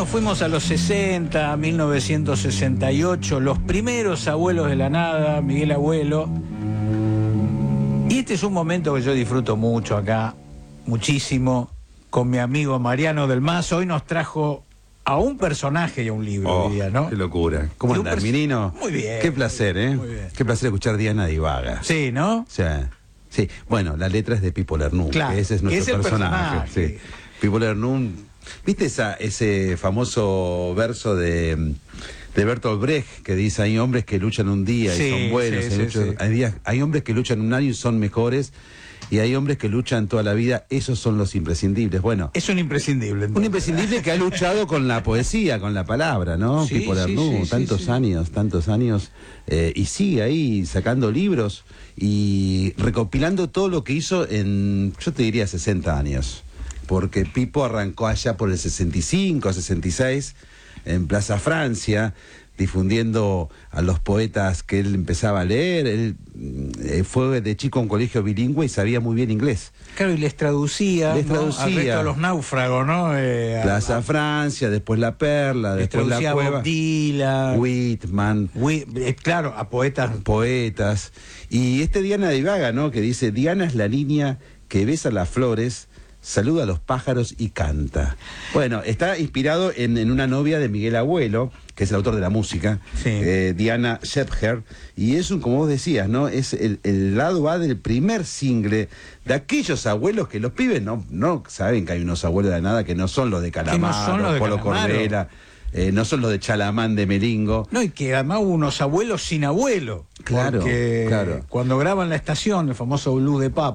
nos fuimos a los 60, 1968, los primeros Abuelos de la Nada, Miguel Abuelo. Y este es un momento que yo disfruto mucho acá, muchísimo, con mi amigo Mariano del Mazo. Hoy nos trajo a un personaje y a un libro, diría, ¿no? Qué locura. ¿Cómo andás, Minino? Muy bien. Qué placer, ¿eh? Muy bien. Qué placer escuchar Diana Divaga. Sí, ¿no? O sea, sí. Bueno, la letra es de Pipo Lernún, Claro, que ese es nuestro personaje. Sí. Pipo Lernún, ¿viste ese famoso verso de Bertolt Brecht que dice: hay hombres que luchan un día y son buenos, hay hombres que luchan un año y son mejores, y hay hombres que luchan toda la vida, esos son los imprescindibles. Bueno, es un imprescindible. Entonces. Un imprescindible que ha luchado con la poesía, con la palabra, ¿no? Sí, Pipo Lernún, tantos años, y sigue ahí sacando libros y recopilando todo lo que hizo en, yo te diría, 60 años. Porque Pipo arrancó allá por el 65, 66, en Plaza Francia, difundiendo a los poetas que él empezaba a leer. Él fue de chico a un colegio bilingüe y sabía muy bien inglés. Claro, y les traducía, al resto de los náufragos, ¿no? Plaza Francia, después La Perla, después La Cueva. Bob Dylan, Whitman. Claro, a poetas. Y Diana Divaga, ¿no? Que dice: Diana es la niña que besa las flores, saluda a los pájaros y canta. Bueno, está inspirado en una novia de Miguel Abuelo, que es el autor de la música, Diana Shepherd, y es como vos decías, ¿no? Es el lado A del primer single de aquellos abuelos que los pibes no saben que hay unos abuelos de la nada que no son los de Calamaro, Polo Cordera, no son los de Chalamán, de Melingo. No, y que además hubo unos abuelos sin abuelo. Claro, porque cuando graban La Estación, el famoso Blues de Papa,